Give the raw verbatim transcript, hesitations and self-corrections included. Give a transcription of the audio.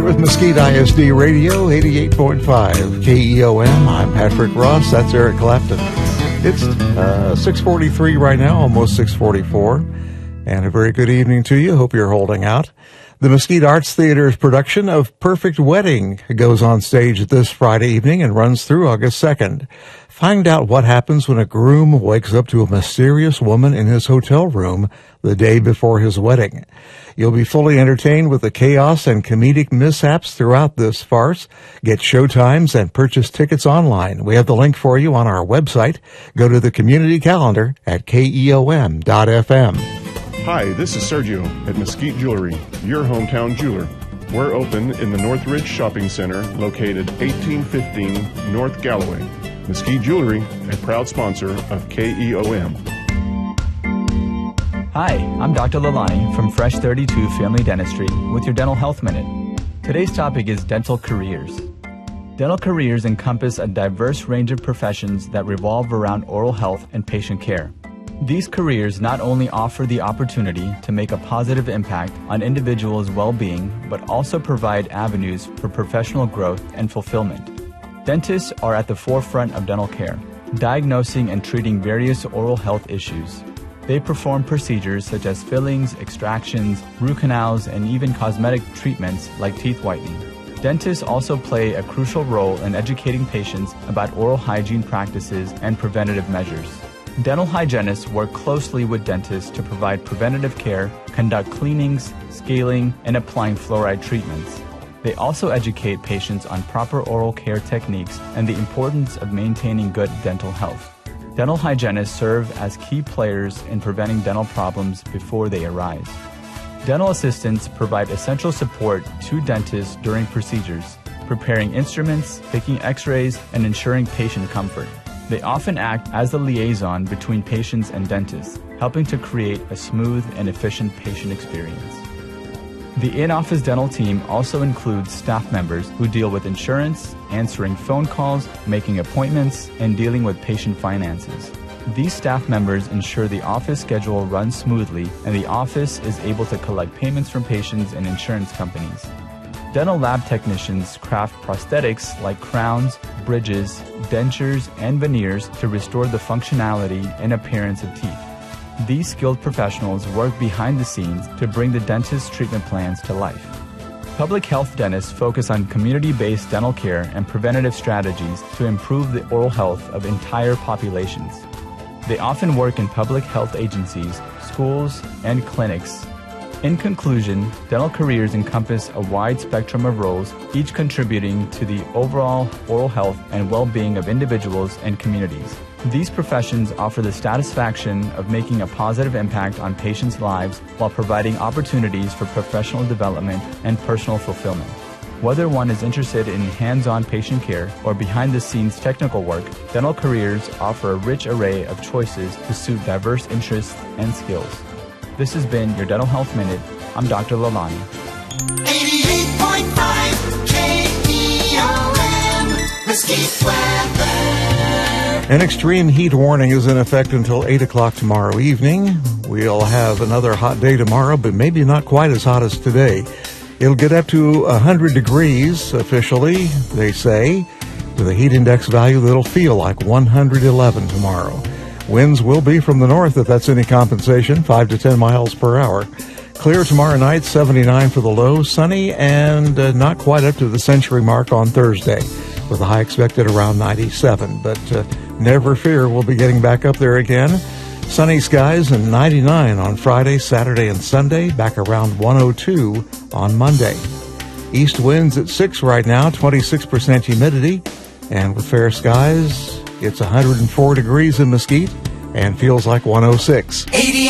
with Mesquite I S D Radio, eighty-eight point five K E O M. I'm Patrick Ross. That's Eric Clapton. It's uh, six forty-three right now, almost six forty-four. And a very good evening to you. Hope you're holding out. The Mesquite Arts Theater's production of Perfect Wedding goes on stage this Friday evening and runs through August second. Find out what happens when a groom wakes up to a mysterious woman in his hotel room the day before his wedding. You'll be fully entertained with the chaos and comedic mishaps throughout this farce. Get showtimes and purchase tickets online. We have the link for you on our website. Go to the community calendar at K E O M dot F M. Hi, this is Sergio at Mesquite Jewelry, your hometown jeweler. We're open in the Northridge Shopping Center, located eighteen fifteen North Galloway. Mesquite Jewelry, a proud sponsor of K E O M. Hi, I'm Doctor Lalani from Fresh thirty-two Family Dentistry with your Dental Health Minute. Today's topic is dental careers. Dental careers encompass a diverse range of professions that revolve around oral health and patient care. These careers not only offer the opportunity to make a positive impact on individuals' well-being, but also provide avenues for professional growth and fulfillment. Dentists are at the forefront of dental care, diagnosing and treating various oral health issues. They perform procedures such as fillings, extractions, root canals, and even cosmetic treatments like teeth whitening. Dentists also play a crucial role in educating patients about oral hygiene practices and preventative measures. Dental hygienists work closely with dentists to provide preventative care, conduct cleanings, scaling, and applying fluoride treatments. They also educate patients on proper oral care techniques and the importance of maintaining good dental health. Dental hygienists serve as key players in preventing dental problems before they arise. Dental assistants provide essential support to dentists during procedures, preparing instruments, taking x-rays, and ensuring patient comfort. They often act as the liaison between patients and dentists, helping to create a smooth and efficient patient experience. The in-office dental team also includes staff members who deal with insurance, answering phone calls, making appointments, and dealing with patient finances. These staff members ensure the office schedule runs smoothly and the office is able to collect payments from patients and insurance companies. Dental lab technicians craft prosthetics like crowns, bridges, dentures, and veneers to restore the functionality and appearance of teeth. These skilled professionals work behind the scenes to bring the dentist's treatment plans to life. Public health dentists focus on community-based dental care and preventative strategies to improve the oral health of entire populations. They often work in public health agencies, schools, and clinics. In conclusion, dental careers encompass a wide spectrum of roles, each contributing to the overall oral health and well-being of individuals and communities. These professions offer the satisfaction of making a positive impact on patients' lives while providing opportunities for professional development and personal fulfillment. Whether one is interested in hands-on patient care or behind-the-scenes technical work, dental careers offer a rich array of choices to suit diverse interests and skills. This has been your Dental Health Minute. I'm Doctor Lalani. eighty-eight point five K E O M, Mesquite Weather. An extreme heat warning is in effect until eight o'clock tomorrow evening. We'll have another hot day tomorrow, but maybe not quite as hot as today. It'll get up to one hundred degrees officially, they say, with a heat index value that'll feel like one hundred eleven tomorrow. Winds will be from the north, if that's any compensation, five to ten miles per hour. Clear tomorrow night, seventy-nine for the low, sunny, and uh, not quite up to the century mark on Thursday, with a high expected around ninety-seven. But uh, never fear, we'll be getting back up there again. Sunny skies and ninety-nine on Friday, Saturday, and Sunday, back around one oh two on Monday. East winds at six right now, twenty-six percent humidity, and with fair skies, it's one hundred four degrees in Mesquite and feels like one oh six.